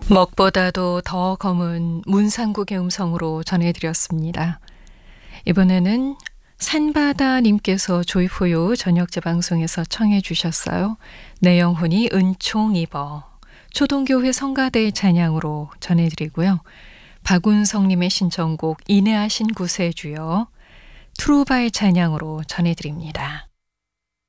먹보다도 더 검은 문상국의 음성으로 전해드렸습니다. 이번에는 산바다님께서 조이포요 저녁 재방송에서 청해 주셨어요. 내 영혼이 은총 입어. 초동교회 성가대의 찬양으로 전해드리고요. 박운성님의 신청곡 인내하신 구세주여 트루바의 찬양으로 전해드립니다.